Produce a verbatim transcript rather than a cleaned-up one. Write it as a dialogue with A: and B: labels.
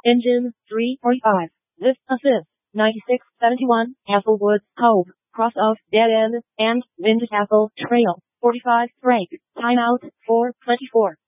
A: Engine three forty-five. This assist. ninety-six seventy-one. Castlewood Cove. Cross of Dead End and Windcastle Trail. forty-five break. Timeout four twenty-four.